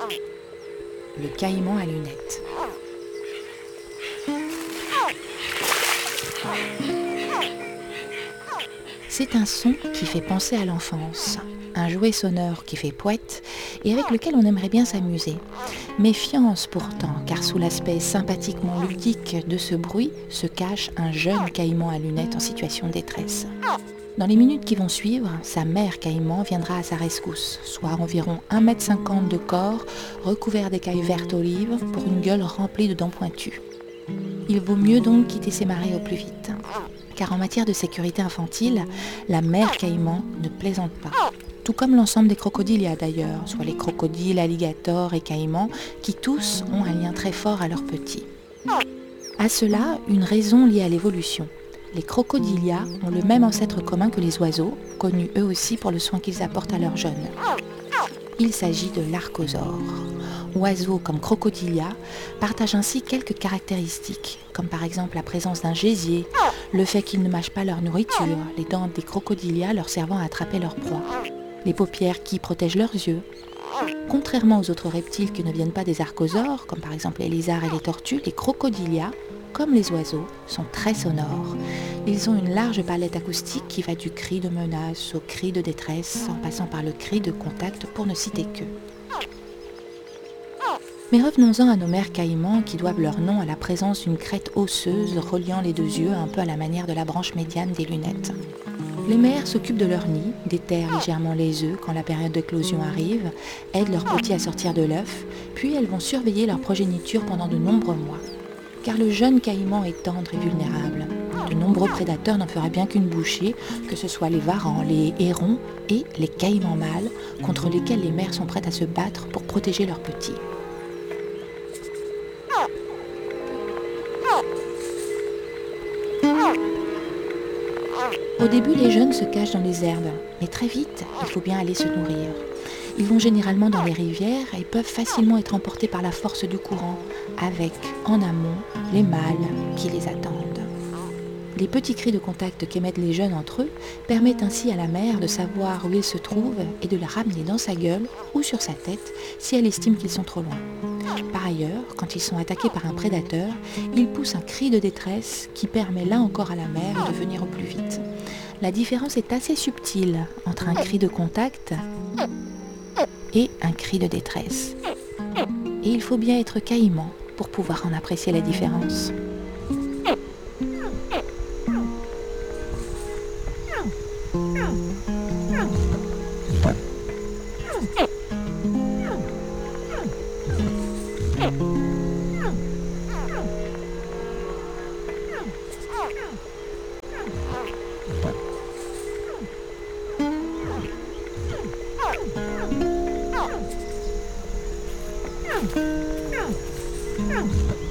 Le caïman à lunettes. C'est un son qui fait penser à l'enfance, un jouet sonore qui fait poète et avec lequel on aimerait bien s'amuser. Méfiance pourtant, car sous l'aspect sympathiquement ludique de ce bruit se cache un jeune caïman à lunettes en situation de détresse. Dans les minutes qui vont suivre, sa mère caïman viendra à sa rescousse, soit environ 1,50 m de corps, recouvert d'écailles vertes olives, pour une gueule remplie de dents pointues. Il vaut mieux donc quitter ses marais au plus vite, car en matière de sécurité infantile, la mère caïman ne plaisante pas. Tout comme l'ensemble des crocodilia d'ailleurs, soit les crocodiles, alligators et caïmans, qui tous ont un lien très fort à leurs petits. À cela, une raison liée à l'évolution. Les crocodilia ont le même ancêtre commun que les oiseaux, connus eux aussi pour le soin qu'ils apportent à leurs jeunes. Il s'agit de l'archosaure. Oiseaux comme crocodilia partagent ainsi quelques caractéristiques, comme par exemple la présence d'un gésier, le fait qu'ils ne mâchent pas leur nourriture, les dents des crocodilia leur servant à attraper leur proie, les paupières qui protègent leurs yeux. Contrairement aux autres reptiles qui ne viennent pas des archosaures, comme par exemple les lézards et les tortues, les crocodilia, comme les oiseaux, sont très sonores. Ils ont une large palette acoustique qui va du cri de menace au cri de détresse, en passant par le cri de contact pour ne citer que. Mais revenons-en à nos mères caïmans qui doivent leur nom à la présence d'une crête osseuse reliant les deux yeux un peu à la manière de la branche médiane des lunettes. Les mères s'occupent de leur nid, déterrent légèrement les œufs quand la période d'éclosion arrive, aident leurs petits à sortir de l'œuf, puis elles vont surveiller leur progéniture pendant de nombreux mois. Car le jeune caïman est tendre et vulnérable. De nombreux prédateurs n'en feraient bien qu'une bouchée, que ce soit les varans, les hérons et les caïmans mâles, contre lesquels les mères sont prêtes à se battre pour protéger leurs petits. Au début, les jeunes se cachent dans les herbes, mais très vite, il faut bien aller se nourrir. Ils vont généralement dans les rivières et peuvent facilement être emportés par la force du courant, avec, en amont, les mâles qui les attendent. Les petits cris de contact qu'émettent les jeunes entre eux permettent ainsi à la mère de savoir où ils se trouvent et de les ramener dans sa gueule ou sur sa tête si elle estime qu'ils sont trop loin. Par ailleurs, quand ils sont attaqués par un prédateur, ils poussent un cri de détresse qui permet là encore à la mère de venir au plus vite. La différence est assez subtile entre un cri de contact et un cri de détresse. Et il faut bien être caïman pour pouvoir en apprécier la différence. Yeah.